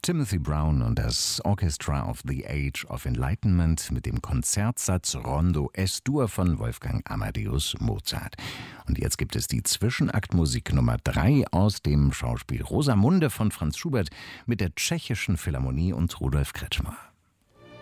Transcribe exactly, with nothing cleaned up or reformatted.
Timothy Brown und das Orchestra of the Age of Enlightenment mit dem Konzertsatz Rondo Es-Dur von Wolfgang Amadeus Mozart. Und jetzt gibt es die Zwischenaktmusik Nummer drei aus dem Schauspiel Rosamunde von Franz Schubert mit der Tschechischen Philharmonie und Rudolf Kretschmer.